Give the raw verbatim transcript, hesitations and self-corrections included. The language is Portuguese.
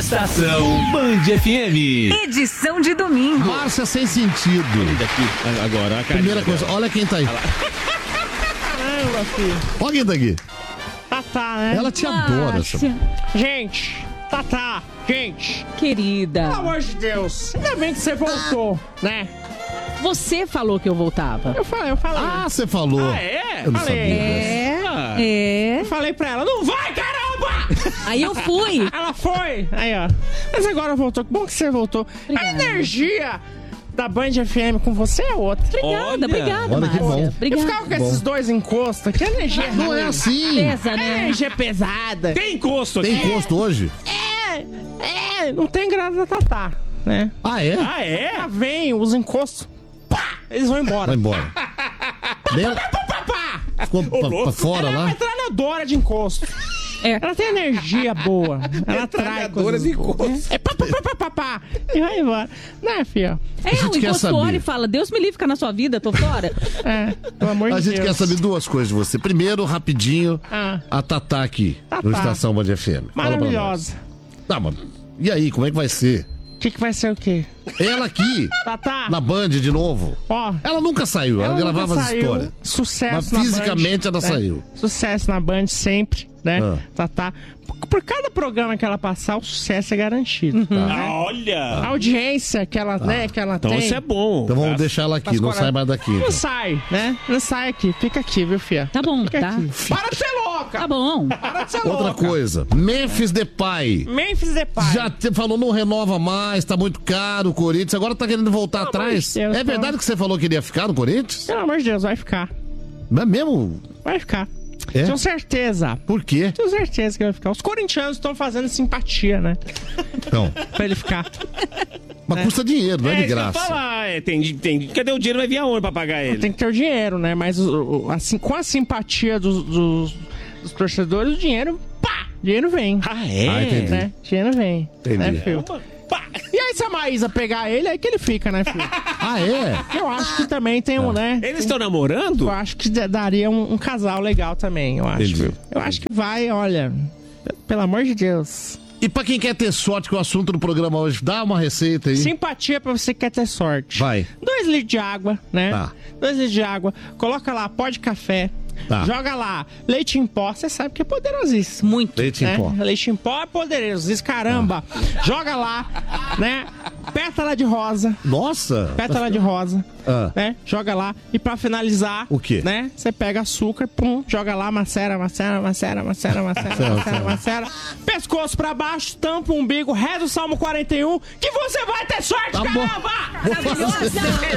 Estação Band F M. Edição de domingo. Márcia sem sentido. Daqui, agora, a Primeira coisa, olha quem tá aí. Caramba, filho. Olha quem tá aqui. Tatá, né? Ela te adora. Essa... Gente, Tatá, gente. Querida. Pelo amor de Deus. Ainda bem que você voltou, né? Você falou que eu voltava. Eu falei, eu falei. Ah, você falou. Ah, é? Eu não Falei. sabia. É, Ah. é. Eu falei pra ela, não vai, caramba! Aí eu fui. Ela foi. Aí, ó. Mas agora voltou. Que bom que você voltou. Obrigada. A energia da Band F M com você é outra. Obrigada, Olha. obrigada, Olha que Márcia. bom. Eu Obrigada. ficava com esses dois encostos aqui, a energia Não é ruim. assim. Pesa, É né? energia pesada. Tem encosto aqui. Tem encosto hoje? É, é, não tem graça da Tatá, né? Ah, é? Ah, é? Ela vem, os encostos, pá, eles vão embora. Vai embora. Deu? Pá, pá. Ficou pra, pra fora Ela é uma lá? metralhadora de encosto. É. Ela tem energia boa. Ela atrai Metralhadora coisas de boas. encosto. É pá, pá, pá, pá, pá, pá. E vai embora. Né, filha? É, A gente o quer encosto saber. olha e fala, Deus me livre, fica na sua vida, tô fora. É, pelo amor A de gente Deus. quer saber duas coisas de você. Primeiro, rapidinho, Ah. a Tatá aqui, Tatá. no Estação Band F M. Fala pra nós. Maravilhosa. Tá, mas e aí, como é que vai ser? O que, que vai ser o quê? Ela aqui, Tatá, na Band de novo. ó. Ela nunca saiu, ela, Ela gravava nunca as saiu. histórias. Sucesso Mas na fisicamente Band, ela né? saiu. Sucesso na Band sempre, né? Ah. Tatá. Por, por cada programa que ela passar, o sucesso é garantido. Tá. né? Ah, A olha. audiência que ela, né, que ela Então tem. isso é bom. Então vamos deixar ela aqui, Mas não qual é? sai mais daqui. Não Então. sai, né? Não sai aqui. Fica aqui, viu, fia? Tá bom, Fica tá? aqui. Para de ser louca! Tá bom. Para de ser Outra louca! coisa, Memphis Depay. Memphis Depay. Já te falou, não renova mais, tá muito caro o Corinthians, agora tá querendo voltar Pelo atrás. amor de Deus, É verdade que você falou que iria ficar no Corinthians? Pelo amor de Deus, vai ficar. Mas mesmo? Vai ficar. É? Tenho certeza. Por quê? Tenho certeza que vai ficar. Os corintianos estão fazendo simpatia, né? Então, Pra ele ficar. mas custa dinheiro, não é, de isso que eu ia graça. falar, é, tem, tem, cadê o dinheiro? Vai vir aonde pra pagar ele? Tem que ter o dinheiro, né? Mas o- o- assim, com a simpatia dos, dos, dos torcedores, o dinheiro, pá! Dinheiro vem. Ah, é? Ah, entendi. Né? Dinheiro vem. Entendi. Né, filho? Pá. E aí, se a Maísa pegar ele, aí que ele fica, né, filho? Ah, é? Eu acho que também tem um, né? Eles estão namorando? Eu acho que da- daria um, um casal legal também, eu acho. Entendi. Eu acho que vai, olha. p- Pelo amor de Deus. E pra quem quer ter sorte com o assunto do programa hoje, dá uma receita aí. Simpatia pra você que quer ter sorte. Vai. Dois litros de água, né? Tá. Dois litros de água. Coloca lá pó de café. Tá. Joga lá leite em pó. Você sabe que é poderosíssimo. Muito. Leite em né? pó. Leite em pó é poderosíssimo. Caramba. Joga lá, né? Pétala de rosa. Nossa! Pétala de rosa. Ah. Né? Joga lá. E pra finalizar... O quê? Né? Você pega açúcar, pum, joga lá, macera, macera, macera, macera, macera, Macera, macera, macera. Pescoço pra baixo, tampa o umbigo, reza o Salmo quarenta e um, que você vai ter sorte, Tá bom. caramba! Vou fazer.